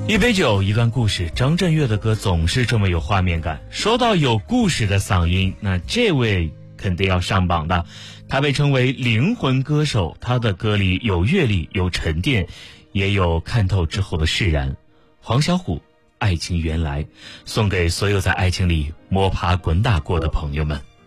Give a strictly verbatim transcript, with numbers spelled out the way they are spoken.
一杯酒，一段故事。张震岳的歌总是这么有画面感。说到有故事的嗓音，那这位肯定要上榜的。他被称为灵魂歌手，他的歌里有阅历，有沉淀，也有看透之后的释然。黄小琥，爱情原来，送给所有在爱情里摸爬滚打过的朋友们。